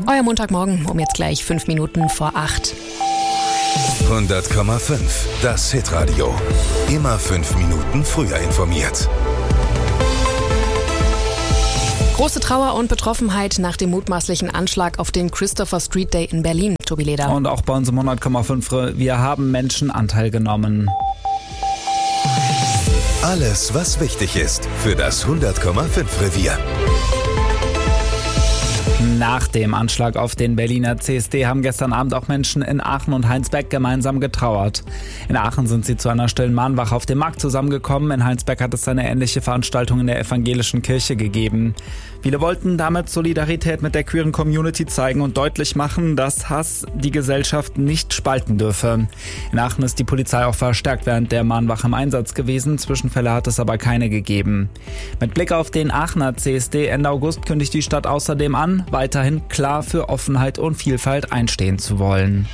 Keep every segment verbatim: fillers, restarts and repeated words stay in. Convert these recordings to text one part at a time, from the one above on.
Euer Montagmorgen um jetzt gleich fünf Minuten vor acht. hundert Komma fünf, das Hitradio. Immer fünf Minuten früher informiert. Große Trauer und Betroffenheit nach dem mutmaßlichen Anschlag auf den Christopher Street Day in Berlin. Tobi Leder. Und auch bei uns im hundert Komma fünf, wir haben Menschen Anteil genommen. Alles, was wichtig ist für das hundert Komma fünf Revier. Nach dem Anschlag auf den Berliner C S D haben gestern Abend auch Menschen in Aachen und Heinsberg gemeinsam getrauert. In Aachen sind sie zu einer stillen Mahnwache auf dem Markt zusammengekommen. In Heinsberg hat es eine ähnliche Veranstaltung in der evangelischen Kirche gegeben. Viele wollten damit Solidarität mit der queeren Community zeigen und deutlich machen, dass Hass die Gesellschaft nicht spalten dürfe. In Aachen ist die Polizei auch verstärkt während der Mahnwache im Einsatz gewesen. Zwischenfälle hat es aber keine gegeben. Mit Blick auf den Aachener C S D Ende August kündigt die Stadt außerdem an, weiterhin klar für Offenheit und Vielfalt einstehen zu wollen.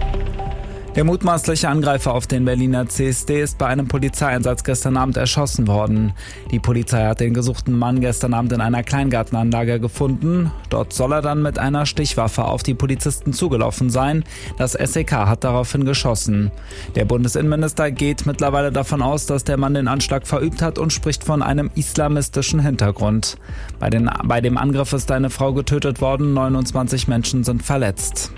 Der mutmaßliche Angreifer auf den Berliner C S D ist bei einem Polizeieinsatz gestern Abend erschossen worden. Die Polizei hat den gesuchten Mann gestern Abend in einer Kleingartenanlage gefunden. Dort soll er dann mit einer Stichwaffe auf die Polizisten zugelaufen sein. Das S E K hat daraufhin geschossen. Der Bundesinnenminister geht mittlerweile davon aus, dass der Mann den Anschlag verübt hat und spricht von einem islamistischen Hintergrund. Bei, den, bei dem Angriff ist eine Frau getötet worden, neunundzwanzig Menschen sind verletzt.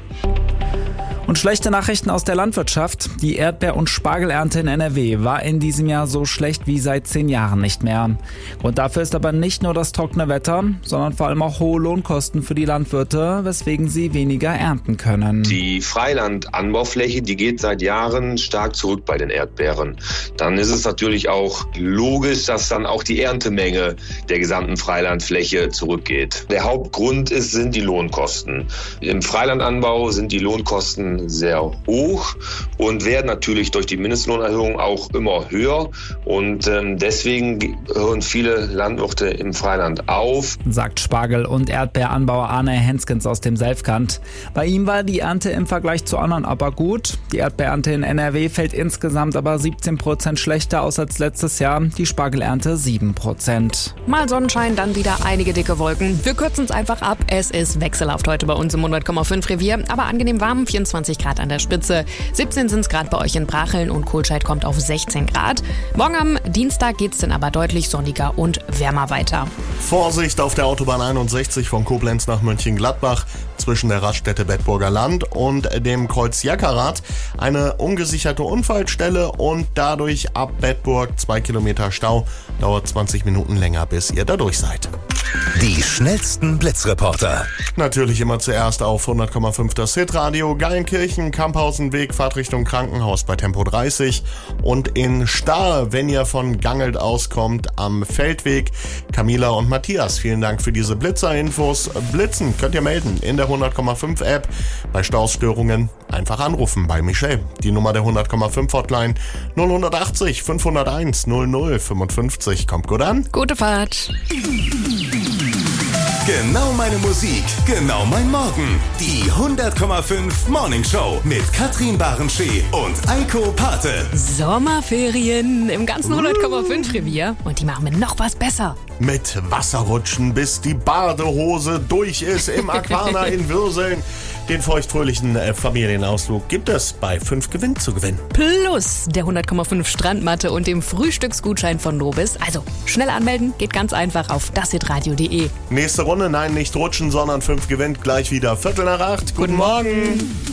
Und schlechte Nachrichten aus der Landwirtschaft. Die Erdbeer- und Spargelernte in N R W war in diesem Jahr so schlecht wie seit zehn Jahren nicht mehr. Grund dafür ist aber nicht nur das trockene Wetter, sondern vor allem auch hohe Lohnkosten für die Landwirte, weswegen sie weniger ernten können. Die Freilandanbaufläche, die geht seit Jahren stark zurück bei den Erdbeeren. Dann ist es natürlich auch logisch, dass dann auch die Erntemenge der gesamten Freilandfläche zurückgeht. Der Hauptgrund ist, sind die Lohnkosten. Im Freilandanbau sind die Lohnkosten sehr hoch und werden natürlich durch die Mindestlohnerhöhung auch immer höher. Und ähm, deswegen hören viele Landwirte im Freiland auf. Sagt Spargel- und Erdbeeranbauer Arne Henskens aus dem Selfkant. Bei ihm war die Ernte im Vergleich zu anderen aber gut. Die Erdbeerernte in N R W fällt insgesamt aber siebzehn Prozent schlechter aus als letztes Jahr. Die Spargelernte sieben Prozent. Mal Sonnenschein, dann wieder einige dicke Wolken. Wir kürzen es einfach ab. Es ist wechselhaft heute bei uns im hundert Komma fünf Revier, aber angenehm warm, vierundzwanzig Grad an der Spitze. siebzehn sind es Grad bei euch in Bracheln und Kohlscheid kommt auf sechzehn Grad. Morgen am Dienstag geht es dann aber deutlich sonniger und wärmer weiter. Vorsicht auf der Autobahn einundsechzig von Koblenz nach Mönchengladbach zwischen der Raststätte Bedburger Land und dem Kreuz Jackerath. Eine ungesicherte Unfallstelle und dadurch ab Bedburg zwei Kilometer Stau. Dauert zwanzig Minuten länger, bis ihr da durch seid. Die schnellsten Blitzreporter. Natürlich immer zuerst auf hundert Komma fünf das Hitradio. Geilenkirchen, Kamphausenweg, Fahrtrichtung Krankenhaus bei Tempo dreißig. Und in Stahr, wenn ihr von Gangelt auskommt, am Feldweg. Camila und Matthias, vielen Dank für diese Blitzer-Infos. Blitzen könnt ihr melden in der hundert Komma fünf App. Bei Stausstörungen einfach anrufen bei Michelle. Die Nummer der hundert Komma fünf Hotline null achtzig fünfhunderteins null null fünfundfünfzig. Kommt gut an. Gute Fahrt. Genau meine Musik, genau mein Morgen. Die hundert Komma fünf Morning Show mit Katrin Barenschee und Eiko Pate. Sommerferien im ganzen hundert Komma fünf Revier und die machen wir noch was besser. Mit Wasserrutschen, bis die Badehose durch ist im Aquana in Würseln. Den feuchtfröhlichen äh, Familienausflug gibt es bei fünf Gewinn zu gewinnen. Plus der hundert Komma fünf Strandmatte und dem Frühstücksgutschein von Nobis. Also schnell anmelden, geht ganz einfach auf das hitradio punkt de. Nächste Runde, nein, nicht rutschen, sondern fünf gewinnt gleich wieder. Viertel nach acht. Guten, Guten Morgen. Morgen.